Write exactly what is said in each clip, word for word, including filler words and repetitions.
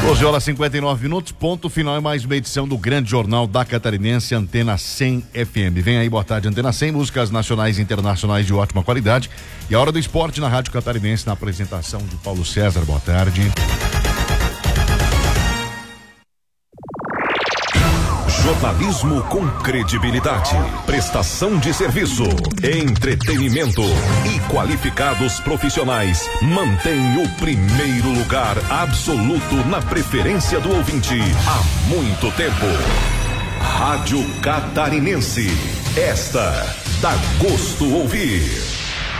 doze horas e cinquenta e nove minutos, ponto final e mais uma edição do Grande Jornal da Catarinense, Antena cem F M. Vem aí, boa tarde, Antena cem, músicas nacionais e internacionais de ótima qualidade. E a hora do esporte na Rádio Catarinense, na apresentação de Paulo César. Boa tarde. Jornalismo com credibilidade, prestação de serviço, entretenimento e qualificados profissionais mantém o primeiro lugar absoluto na preferência do ouvinte há muito tempo. Rádio Catarinense, esta dá gosto ouvir.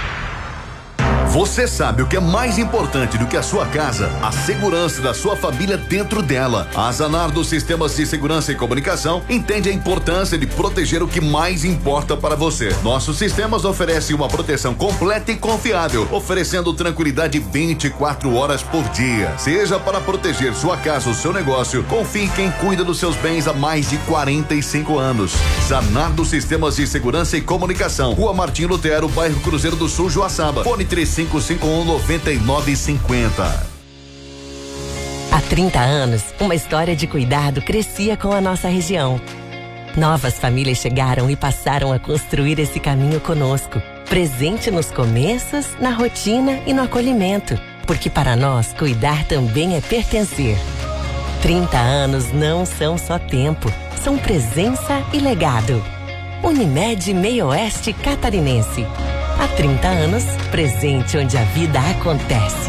Você sabe o que é mais importante do que a sua casa? A segurança da sua família dentro dela. A Zanardo Sistemas de Segurança e Comunicação entende a importância de proteger o que mais importa para você. Nossos sistemas oferecem uma proteção completa e confiável, oferecendo tranquilidade vinte e quatro horas por dia. Seja para proteger sua casa ou seu negócio, confie em quem cuida dos seus bens há mais de quarenta e cinco anos. Zanardo Sistemas de Segurança e Comunicação, Rua Martim Lutero, bairro Cruzeiro do Sul, Joaçaba. Fone três cinco cinco um nove nove cinco zero. Há trinta anos, uma história de cuidado crescia com a nossa região. Novas famílias chegaram e passaram a construir esse caminho conosco, presente nos começos, na rotina e no acolhimento, porque para nós cuidar também é pertencer. trinta anos não são só tempo, são presença e legado. Unimed Meio Oeste Catarinense. Há trinta anos, presente onde a vida acontece.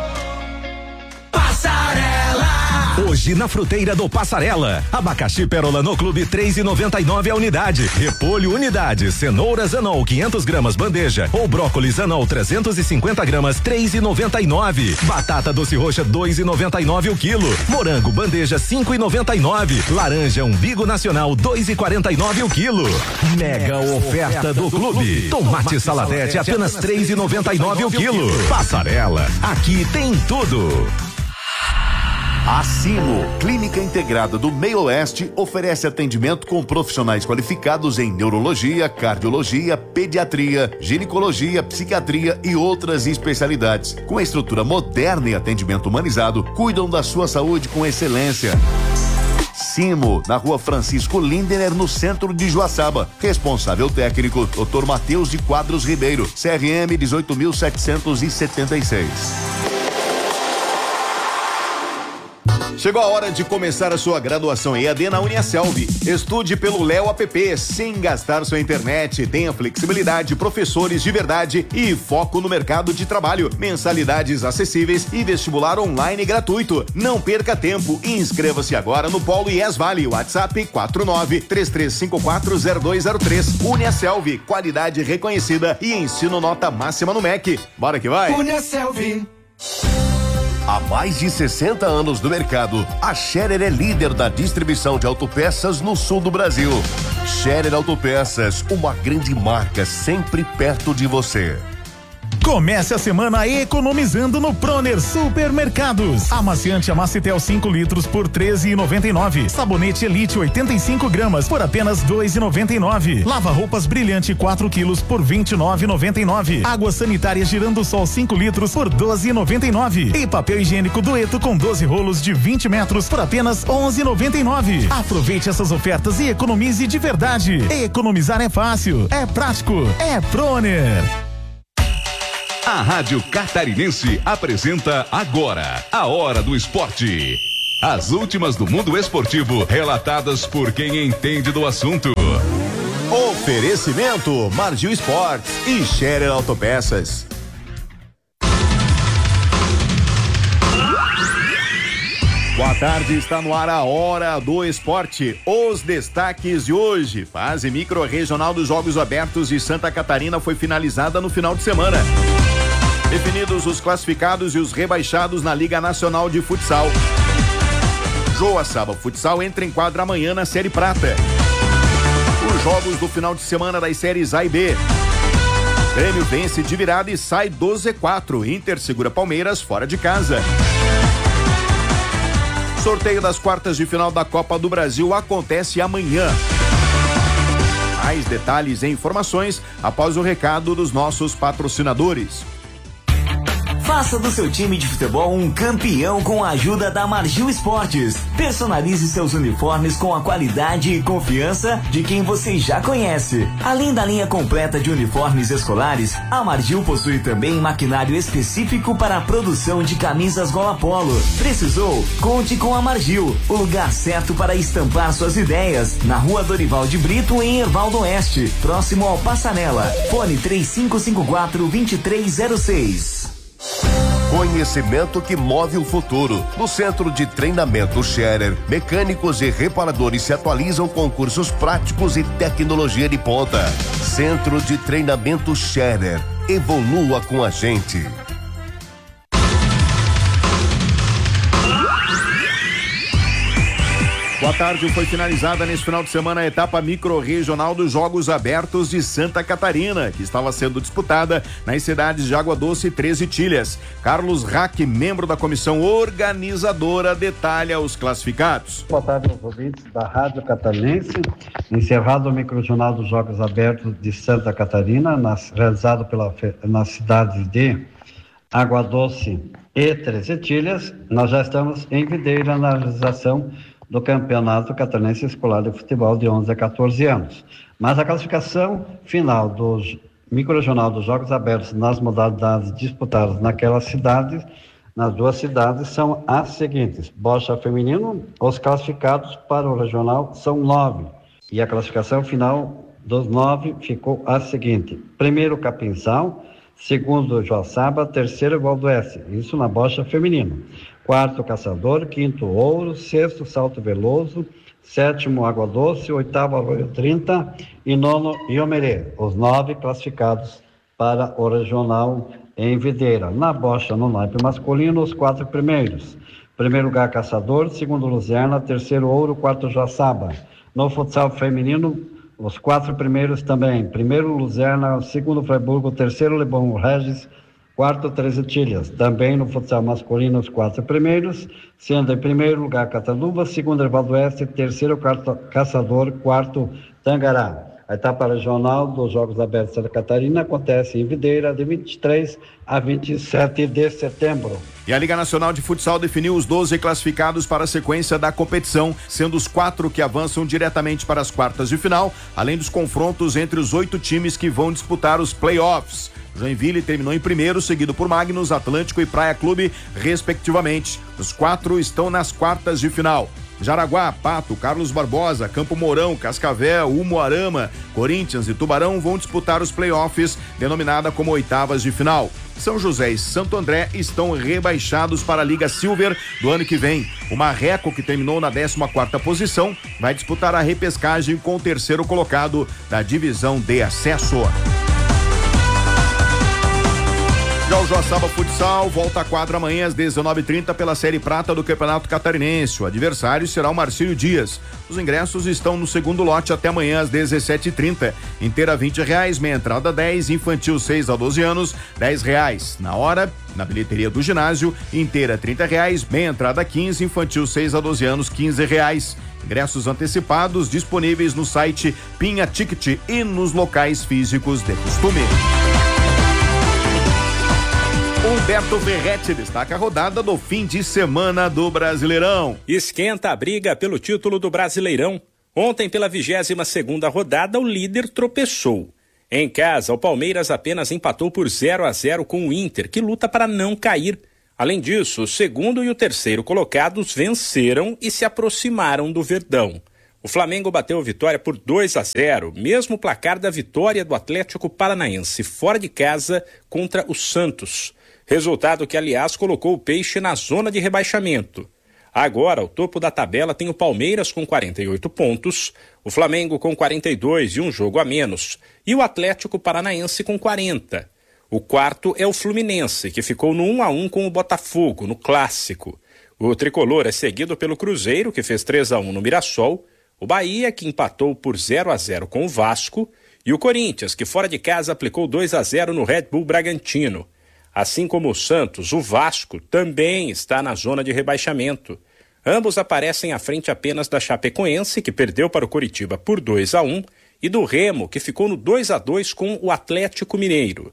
Hoje na Fruteira do Passarela, abacaxi pérola no Clube três e noventa e nove a unidade, repolho unidade, cenoura Zanol quinhentas gramas bandeja ou brócolis Zanol trezentos e cinquenta gramas três e noventa e nove, batata doce roxa dois e noventa e nove o quilo, morango bandeja cinco e noventa e nove, laranja umbigo nacional dois e quarenta e nove o quilo. Mega oferta do Clube, tomate saladete apenas três e noventa e nove o quilo. Passarela, aqui tem tudo. A Simo, Clínica Integrada do Meio Oeste, oferece atendimento com profissionais qualificados em neurologia, cardiologia, pediatria, ginecologia, psiquiatria e outras especialidades. Com estrutura moderna e atendimento humanizado, cuidam da sua saúde com excelência. Simo, na Rua Francisco Lindener, no centro de Joaçaba. Responsável técnico, doutor Matheus de Quadros Ribeiro, C R M dezoito mil setecentos e setenta e seis. Chegou a hora de começar a sua graduação E A D na Uniaselv. Estude pelo Léo App sem gastar sua internet. Tenha flexibilidade, professores de verdade e foco no mercado de trabalho. Mensalidades acessíveis e vestibular online gratuito. Não perca tempo e inscreva-se agora no Polo I E S Vale. WhatsApp quatro nove três três cinco quatro zero dois zero três. Uniaselv, qualidade reconhecida e ensino nota máxima no M E C. Bora que vai! Uniaselv. Há mais de sessenta anos no mercado, a Scherer é líder da distribuição de autopeças no sul do Brasil. Scherer Autopeças, uma grande marca sempre perto de você. Comece a semana economizando no Proner Supermercados. Amaciante Amacitel cinco litros por treze e noventa e nove. Sabonete Elite oitenta e cinco gramas por apenas dois e noventa e nove. Lava roupas Brilhante quatro quilos por vinte e nove e noventa e nove. Água sanitária Girando Sol cinco litros por doze e noventa e nove. E papel higiênico Dueto com doze rolos de vinte metros por apenas onze e noventa e nove. Aproveite essas ofertas e economize de verdade. Economizar é fácil, é prático, é Proner. A Rádio Catarinense apresenta agora a Hora do Esporte. As últimas do mundo esportivo, relatadas por quem entende do assunto. Oferecimento Margil Esportes e Scherer Autopeças. Boa tarde, está no ar a Hora do Esporte. Os destaques de hoje. Fase micro-regional dos Jogos Abertos de Santa Catarina foi finalizada no final de semana. Definidos os classificados e os rebaixados na Liga Nacional de Futsal. Joaçaba Futsal entra em quadra amanhã na Série Prata. Os jogos do final de semana das séries A e B. Grêmio vence de virada e sai do Z quatro. Inter segura Palmeiras fora de casa. Sorteio das quartas de final da Copa do Brasil acontece amanhã. Mais detalhes e informações após o recado dos nossos patrocinadores. Faça do seu time de futebol um campeão com a ajuda da Margil Esportes. Personalize seus uniformes com a qualidade e confiança de quem você já conhece. Além da linha completa de uniformes escolares, a Margil possui também maquinário específico para a produção de camisas gola polo. Precisou? Conte com a Margil, o lugar certo para estampar suas ideias. Na Rua Dorival de Brito, em Ervaldo Oeste, próximo ao Passarela. Fone três cinco cinco quatro, dois três zero seis. Conhecimento que move o futuro. No Centro de Treinamento Scherer, mecânicos e reparadores se atualizam com cursos práticos e tecnologia de ponta. Centro de Treinamento Scherer. Evolua com a gente. Boa tarde, foi finalizada neste final de semana a etapa micro-regional dos Jogos Abertos de Santa Catarina, que estava sendo disputada nas cidades de Água Doce e Três Itilhas. Carlos Rack, membro da comissão organizadora, detalha os classificados. Boa tarde aos ouvintes da Rádio Catarinense. Encerrado o micro-regional dos Jogos Abertos de Santa Catarina, nas, realizado pela, nas cidades de Água Doce e Três Itilhas, nós já estamos em Videira na realização do Campeonato Catarinense Escolar de Futebol de onze a quatorze anos. Mas a classificação final do micro-regional dos Jogos Abertos nas modalidades disputadas naquelas cidades, nas duas cidades, são as seguintes. Bocha feminino, os classificados para o regional são nove. E a classificação final dos nove ficou a seguinte. Primeiro, Capinzal. Segundo, Joaçaba. Terceiro, Valdoeste. Isso na bocha feminino. Quarto, Caçador. Quinto, Ouro. Sexto, Salto Veloso. Sétimo, Água Doce. Oitavo, Arroio trinta. E nono, Iomerê. Os nove classificados para o regional em Videira. Na bocha, no naipe masculino, os quatro primeiros. Primeiro lugar, Caçador. Segundo, Luzerna. Terceiro, Ouro. Quarto, Joaçaba. No futsal feminino, os quatro primeiros também. Primeiro, Luzerna. Segundo, Freiburgo. Terceiro, Lebon Regis. Quarto, Três Itilhas. Também no futsal masculino, os quatro primeiros, sendo em primeiro lugar Cataluva, segundo, Ervaldo Oeste, terceiro, Caçador, quarto, Tangará. A etapa regional dos Jogos Abertos de Santa Catarina acontece em Videira de vinte e três a vinte e sete de setembro. E a Liga Nacional de Futsal definiu os doze classificados para a sequência da competição, sendo os quatro que avançam diretamente para as quartas de final, além dos confrontos entre os oito times que vão disputar os playoffs. Joinville terminou em primeiro, seguido por Magnus, Atlântico e Praia Clube, respectivamente. Os quatro estão nas quartas de final. Jaraguá, Pato, Carlos Barbosa, Campo Mourão, Cascavel, Umuarama, Corinthians e Tubarão vão disputar os playoffs, denominada como oitavas de final. São José e Santo André estão rebaixados para a Liga Silver do ano que vem. O Marreco, que terminou na décima quarta posição, vai disputar a repescagem com o terceiro colocado da divisão de acesso. Já o Joaçaba Futsal volta à quadra amanhã às dezenove e trinta pela Série Prata do Campeonato Catarinense. O adversário será o Marcílio Dias. Os ingressos estão no segundo lote até amanhã às dezessete e trinta. Inteira vinte reais, meia entrada dez, infantil seis a doze anos, dez reais. Na hora, na bilheteria do ginásio, inteira trinta reais, meia entrada quinze, infantil seis a doze anos, quinze reais. Ingressos antecipados disponíveis no site Pinha Ticket e nos locais físicos de costume. Humberto Ferretti destaca a rodada do fim de semana do Brasileirão. Esquenta a briga pelo título do Brasileirão. Ontem, pela vigésima segunda rodada, o líder tropeçou. Em casa, o Palmeiras apenas empatou por zero a zero com o Inter, que luta para não cair. Além disso, o segundo e o terceiro colocados venceram e se aproximaram do Verdão. O Flamengo bateu a Vitória por dois a zero, mesmo placar da vitória do Atlético Paranaense fora de casa contra o Santos. Resultado que, aliás, colocou o Peixe na zona de rebaixamento. Agora, o topo da tabela tem o Palmeiras com quarenta e oito pontos, o Flamengo com quarenta e dois e um jogo a menos, e o Atlético Paranaense com quarenta. O quarto é o Fluminense, que ficou no um a um com o Botafogo, no Clássico. O tricolor é seguido pelo Cruzeiro, que fez três a um no Mirassol, o Bahia, que empatou por zero a zero com o Vasco, e o Corinthians, que fora de casa aplicou dois a zero no Red Bull Bragantino. Assim como o Santos, o Vasco também está na zona de rebaixamento. Ambos aparecem à frente apenas da Chapecoense, que perdeu para o Coritiba por dois a um, e do Remo, que ficou no dois a dois com o Atlético Mineiro.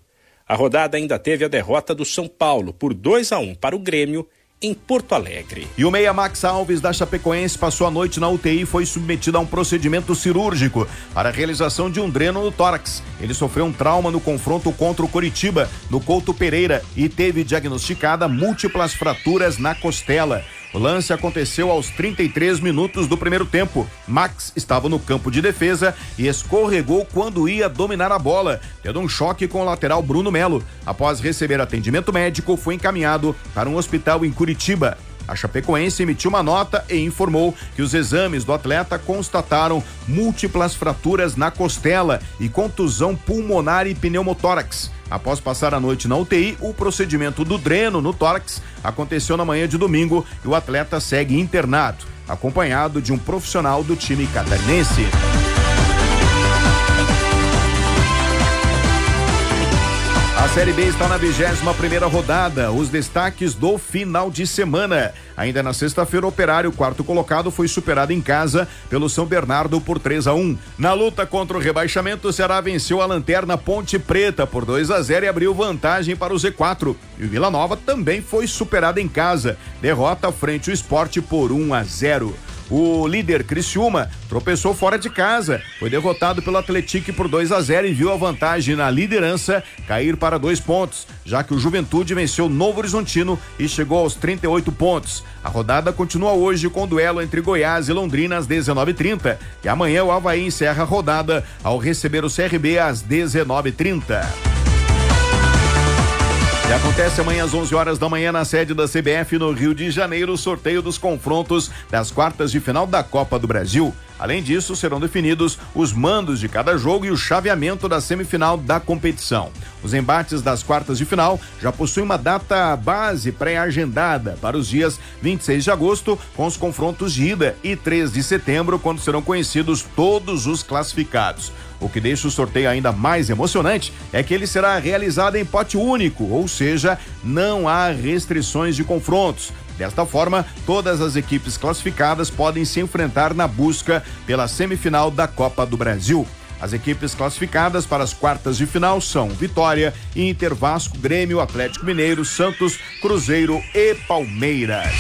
A rodada ainda teve a derrota do São Paulo por dois a um para o Grêmio em Porto Alegre. E o meia Max Alves da Chapecoense passou a noite na U T I e foi submetido a um procedimento cirúrgico para a realização de um dreno no tórax. Ele sofreu um trauma no confronto contra o Coritiba, no Couto Pereira, e teve diagnosticada múltiplas fraturas na costela. O lance aconteceu aos trinta e três minutos do primeiro tempo. Max estava no campo de defesa e escorregou quando ia dominar a bola, tendo um choque com o lateral Bruno Melo. Após receber atendimento médico, foi encaminhado para um hospital em Curitiba. A Chapecoense emitiu uma nota e informou que os exames do atleta constataram múltiplas fraturas na costela e contusão pulmonar e pneumotórax. Após passar a noite na U T I, o procedimento do dreno no tórax aconteceu na manhã de domingo e o atleta segue internado, acompanhado de um profissional do time catarinense. A Série B está na vigésima primeira rodada. Os destaques do final de semana. Ainda na sexta-feira, o Operário, quarto colocado, foi superado em casa pelo São Bernardo por três a um. Na luta contra o rebaixamento, o Ceará venceu a lanterna Ponte Preta por dois a zero e abriu vantagem para o Z quatro. E o Vila Nova também foi superado em casa. Derrota frente ao Sport por um a zero. O líder Criciúma tropeçou fora de casa, foi derrotado pelo Atlético por dois a zero e viu a vantagem na liderança cair para dois pontos, já que o Juventude venceu o Novo Horizontino e chegou aos trinta e oito pontos. A rodada continua hoje com o duelo entre Goiás e Londrina às dezenove e trinta e amanhã o Avaí encerra a rodada ao receber o C R B às dezenove e trinta. E acontece amanhã às onze horas da manhã na sede da C B F no Rio de Janeiro o sorteio dos confrontos das quartas de final da Copa do Brasil. Além disso, serão definidos os mandos de cada jogo e o chaveamento da semifinal da competição. Os embates das quartas de final já possuem uma data base pré-agendada para os dias vinte e seis de agosto, com os confrontos de ida, e três de setembro, quando serão conhecidos todos os classificados. O que deixa o sorteio ainda mais emocionante é que ele será realizado em pote único, ou seja, não há restrições de confrontos. Desta forma, todas as equipes classificadas podem se enfrentar na busca pela semifinal da Copa do Brasil. As equipes classificadas para as quartas de final são Vitória, Inter, Vasco, Grêmio, Atlético Mineiro, Santos, Cruzeiro e Palmeiras.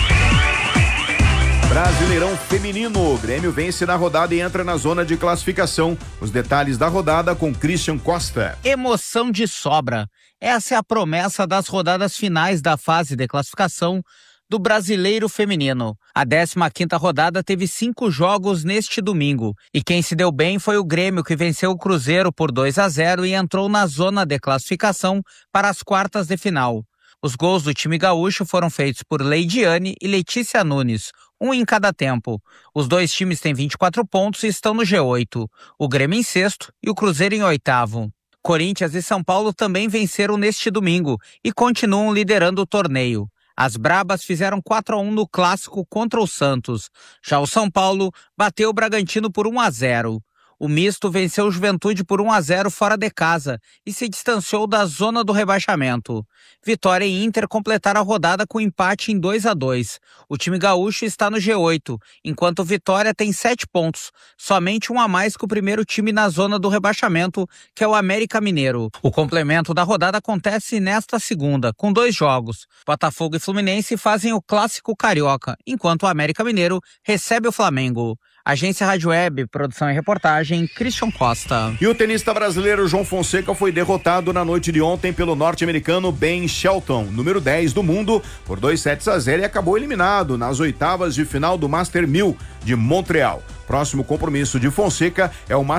Brasileirão Feminino, o Grêmio vence na rodada e entra na zona de classificação. Os detalhes da rodada com Christian Costa. Emoção de sobra. Essa é a promessa das rodadas finais da fase de classificação do Brasileiro Feminino. A décima quinta rodada teve cinco jogos neste domingo. E quem se deu bem foi o Grêmio, que venceu o Cruzeiro por dois a zero e entrou na zona de classificação para as quartas de final. Os gols do time gaúcho foram feitos por Leidiane e Letícia Nunes, um em cada tempo. Os dois times têm vinte e quatro pontos e estão no G oito, o Grêmio em sexto e o Cruzeiro em oitavo. Corinthians e São Paulo também venceram neste domingo e continuam liderando o torneio. As Brabas fizeram quatro a um no clássico contra o Santos. Já o São Paulo bateu o Bragantino por um a zero. O misto venceu o Juventude por um a zero fora de casa e se distanciou da zona do rebaixamento. Vitória e Inter completaram a rodada com empate em dois a dois. O time gaúcho está no G oito, enquanto Vitória tem sete pontos, somente um a mais que o primeiro time na zona do rebaixamento, que é o América Mineiro. O complemento da rodada acontece nesta segunda, com dois jogos. Botafogo e Fluminense fazem o clássico carioca, enquanto o América Mineiro recebe o Flamengo. Agência Rádio Web, produção e reportagem, Christian Costa. E o tenista brasileiro João Fonseca foi derrotado na noite de ontem pelo norte-americano Ben Shelton, número dez do mundo, por dois sets a zero e acabou eliminado nas oitavas de final do Master mil de Montreal. Próximo compromisso de Fonseca é o